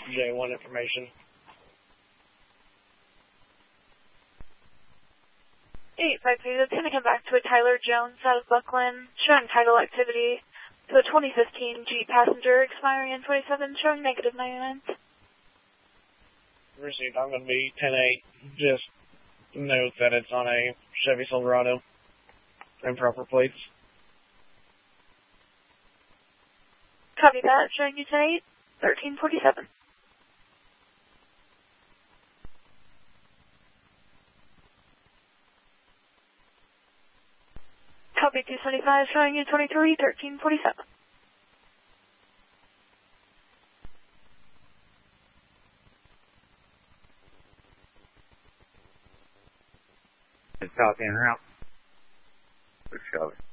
J1 information. 853, that's going to come back to a Tyler Jones out of Buckland, showing title activity to a 2015 Jeep Passenger expiring in 27, showing negative 99. Received, I'm going to be 10-8. Just note that it's on a Chevy Silverado. Improper plates. Copy that, showing you 10-8, 1347. Copy 275, showing you 23, 1347. It's copy en route. Good showing.